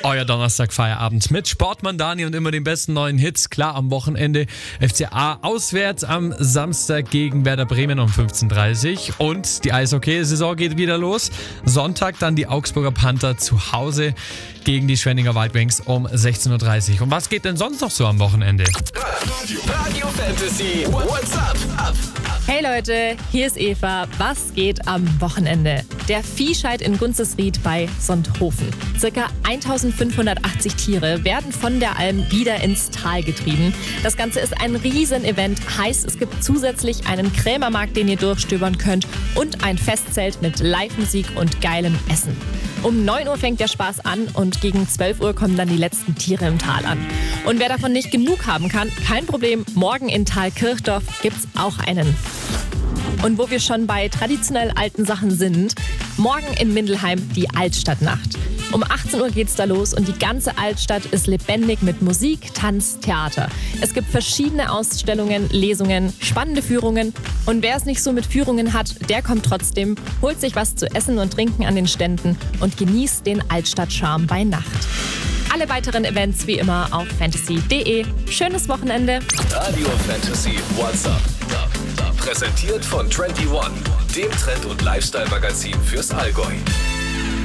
Euer Donnerstag-Feierabend mit Sportmann Dani und immer den besten neuen Hits. Klar, am Wochenende FCA auswärts am Samstag gegen Werder Bremen um 15:30 Uhr. Und die Eishockey-Saison geht wieder los. Sonntag dann die Augsburger Panther zu Hause gegen die Schwenninger White Wings um 16:30 Uhr. Und was geht denn sonst noch so am Wochenende? Radio Fantasy, what's up? Hey Leute, hier ist Eva. Was geht am Wochenende? Der Viehscheid in Gunzelsried bei Sonthofen. Circa 1580 Tiere werden von der Alm wieder ins Tal getrieben. Das Ganze ist ein Riesenevent, heißt es gibt zusätzlich einen Krämermarkt, den ihr durchstöbern könnt und ein Festzelt mit Live-Musik und geilem Essen. Um 9 Uhr fängt der Spaß an und gegen 12 Uhr kommen dann die letzten Tiere im Tal an. Und wer davon nicht genug haben kann, kein Problem, morgen in Thalkirchdorf gibt's auch einen. Und wo wir schon bei traditionell alten Sachen sind, morgen in Mindelheim die Altstadtnacht. Um 18 Uhr geht's da los und die ganze Altstadt ist lebendig mit Musik, Tanz, Theater. Es gibt verschiedene Ausstellungen, Lesungen, spannende Führungen. Und wer es nicht so mit Führungen hat, der kommt trotzdem, holt sich was zu essen und trinken an den Ständen und genießt den Altstadtcharme bei Nacht. Alle weiteren Events wie immer auf fantasy.de. Schönes Wochenende. Radio Fantasy, what's up? Präsentiert von 21, dem Trend- und Lifestyle-Magazin fürs Allgäu.